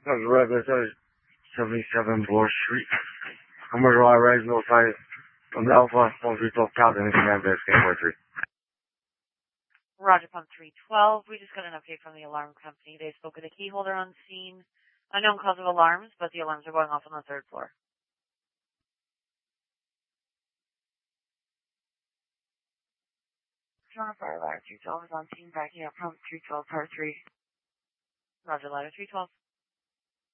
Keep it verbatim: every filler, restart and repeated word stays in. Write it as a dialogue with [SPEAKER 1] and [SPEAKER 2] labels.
[SPEAKER 1] That's Regulatory seventy-seven Bloor Street. Commercial high rise notified from the Alpha one three twelve Captain and Command Base Game three.
[SPEAKER 2] Roger, pump three twelve. We just got an update from the alarm company. They spoke with a key holder on scene. Unknown cause of alarms, but the alarms are going off on the third floor. Toronto Fire Ladder three twelve is on scene backing up pump three twelve, par three. Roger, ladder three twelve.